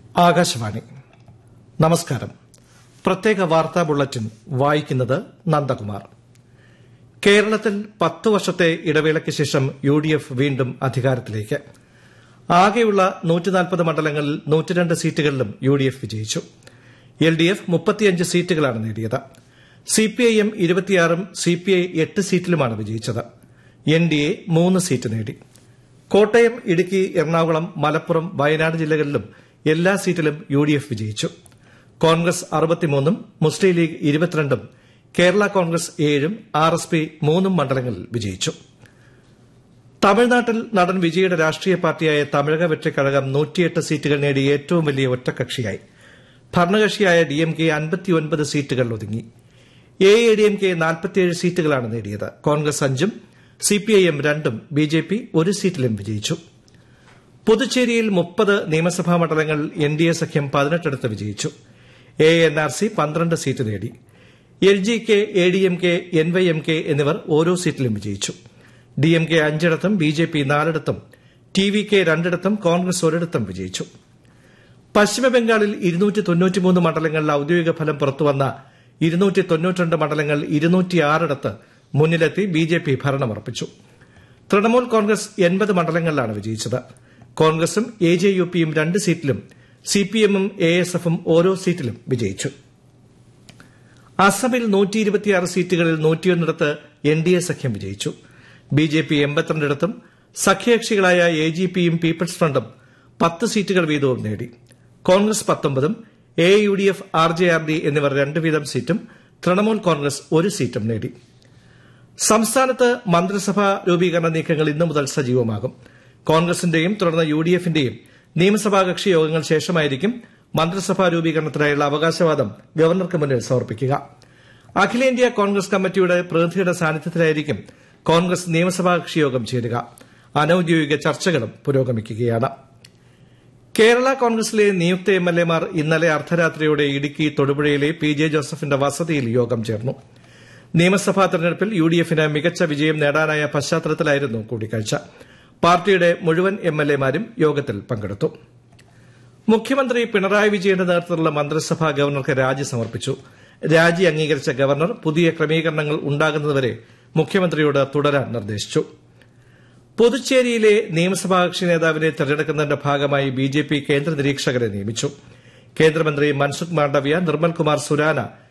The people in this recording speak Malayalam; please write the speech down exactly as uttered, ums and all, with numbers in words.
ആകാശവാണി. നമസ്കാരം. പ്രത്യേക വാർത്താ ബുള്ളറ്റിൻ വായിക്കുന്നത് നന്ദകുമാർ. കേരളത്തിൽ പത്ത് വർഷത്തെ ഇടവേളയ്ക്ക് ശേഷം യു ഡി എഫ് വീണ്ടും അധികാരത്തിലേക്ക്. ആകെയുള്ള നൂറ്റിനാൽപ്പത് മണ്ഡലങ്ങളിൽ നൂറ്റിരണ്ട് സീറ്റുകളിലും യു ഡി എഫ് വിജയിച്ചു. എൽ ഡി എഫ് മുപ്പത്തിയഞ്ച് സീറ്റുകളാണ് നേടിയത്. സിപിഐഎം ഇരുപത്തിയാറും സിപിഐ എട്ട് സീറ്റിലുമാണ് വിജയിച്ചത്. എൻ ഡി എ മൂന്ന് സീറ്റ് നേടി. കോട്ടയം, ഇടുക്കി, എറണാകുളം, മലപ്പുറം, വയനാട് ജില്ലകളിലും എല്ലാ സീറ്റിലും യു ഡി എഫ് വിജയിച്ചു. കോൺഗ്രസ് അറുപത്തിമൂന്നും മുസ്ലിം ലീഗ് ഇരുപത്തിരണ്ടും കേരള കോൺഗ്രസ് ഏഴും ആർ എസ് പി മൂന്നും മണ്ഡലങ്ങളിൽ വിജയിച്ചു. തമിഴ്നാട്ടിൽ നടൻ വിജയുടെ രാഷ്ട്രീയ പാർട്ടിയായ തമിഴക വെട്രിക്കഴകം നൂറ്റിയെട്ട് സീറ്റുകൾ നേടി ഏറ്റവും വലിയ ഒറ്റക്കക്ഷിയായി. ഭരണകക്ഷിയായ ഡി എം കെ അൻപത്തിയൊൻപത് സീറ്റുകൾ ഒതുങ്ങി. A I D M K നാൽപ്പത്തിയേഴ് സീറ്റുകളാണ് നേടിയത്. കോൺഗ്രസ് അഞ്ചും സിപിഐഎം രണ്ടും ബി ജെ പി ഒരു സീറ്റിലും വിജയിച്ചു. പുതുച്ചേരിയിൽ മുപ്പത് നിയമസഭാ മണ്ഡലങ്ങളിൽ എൻ ഡി എ സഖ്യം പതിനെട്ടിടത്ത് വിജയിച്ചു. എ എൻ ആർ സി പന്ത്രണ്ട് സീറ്റ് നേടി. L G K, A D M K, N Y M K എന്നിവർ ഓരോ സീറ്റിലും വിജയിച്ചു. D M K അഞ്ചിടത്തും B J P നാലിടത്തും T V K രണ്ടിടത്തും കോൺഗ്രസ് ഒരിടത്തും വിജയിച്ചു. പശ്ചിമബംഗാളിൽ ഇരുന്നൂറ്റി തൊണ്ണൂറ്റിമൂന്ന് മണ്ഡലങ്ങളിൽ ഔദ്യോഗിക ഫലം പുറത്തുവന്ന ഇരുന്നൂറ്റി തൊണ്ണൂറ്റിരണ്ട് മണ്ഡലങ്ങൾ ഇരുന്നൂറ്റിയാറിടത്ത് മുന്നിലെത്തി B J P ഭരണമുറപ്പിച്ചു. Trinamool Congress എൺപത് മണ്ഡലങ്ങളിലാണ് വിജയിച്ചത്. കോൺഗ്രസും എ ജെ യു പിയും രണ്ട് സീറ്റിലും സിപിഎമ്മും എ എസ് എഫും ഓരോ സീറ്റിലും വിജയിച്ചു. അസമിൽ നൂറ്റിയിരുപത്തിയാറ് സീറ്റുകളിൽ നൂറ്റിയൊന്നിടത്ത് എൻ ഡി എ സഖ്യം വിജയിച്ചു. B J P എൺപത്തിരണ്ടിടത്തും സഖ്യകക്ഷികളായ A G പിയും പീപ്പിൾസ് ഫ്രണ്ടും പത്ത് സീറ്റുകൾ വീതവും നേടി. Congress പത്തൊമ്പതും A U D F, R J R D എന്നിവർ രണ്ട് വീതം സീറ്റും തൃണമൂൽ കോൺഗ്രസ് ഒരു സീറ്റും നേടി. സംസ്ഥാനത്ത് മന്ത്രിസഭാ രൂപീകരണ നീക്കങ്ങൾ ഇന്നു മുതൽ സജീവമാകും. കോൺഗ്രസിന്റെയും തുടർന്ന് യു ഡി എഫിന്റെയും നിയമസഭാ കക്ഷി യോഗങ്ങൾ ശേഷമായിരിക്കും മന്ത്രിസഭാ രൂപീകരണത്തിനായുള്ള അവകാശവാദം ഗവർണർക്ക് മുന്നിൽ സമർപ്പിക്കുക. അഖിലേന്ത്യാ കോൺഗ്രസ് കമ്മിറ്റിയുടെ പ്രതിനിധിയുടെ സാന്നിധ്യത്തിലായിരിക്കും കോൺഗ്രസ് നിയമസഭാ കക്ഷി യോഗം ചേരുക. അനൌദ്യോഗിക ചർച്ചകളും പുരോഗമിക്കുകയാണ്. കേരള കോൺഗ്രസിലെ നിയുക്ത എം എൽ എമാർ ഇന്നലെ അർദ്ധരാത്രിയോടെ ഇടുക്കി തൊടുപുഴയിലെ പി ജെ ജോസഫിന്റെ വസതിയിൽ യോഗം ചേർന്നു. നിയമസഭാ തെരഞ്ഞെടുപ്പിൽ യു ഡി എഫിന് മികച്ച വിജയം നേടാനായ പശ്ചാത്തലത്തിലായിരുന്നു കൂടിക്കാഴ്ച. പാർട്ടിയുടെ മുഴുവൻ എം എൽ എമാരും യോഗത്തിൽ പങ്കെടുത്തു. മുഖ്യമന്ത്രി പിണറായി വിജയന്റെ നേതൃത്വത്തിലുള്ള മന്ത്രിസഭ ഗവർണർക്ക് രാജി സമർപ്പിച്ചു. രാജി അംഗീകരിച്ച ഗവർണർ പുതിയ ക്രമീകരണങ്ങൾ ഉണ്ടാകുന്നതുവരെ മുഖ്യമന്ത്രിയോട് തുടരാൻ നിർദ്ദേശിച്ചു. പുതുച്ചേരിയിലെ നിയമസഭാ കക്ഷി നേതാവിനെ തെരഞ്ഞെടുക്കുന്നതിന്റെ ഭാഗമായി ബി ജെ പി കേന്ദ്ര നിരീക്ഷകരെ നിയമിച്ചു. കേന്ദ്രമന്ത്രി മൻസുഖ് മാണ്ഡവ്യ, നിർമ്മൽ കുമാർ സുരാന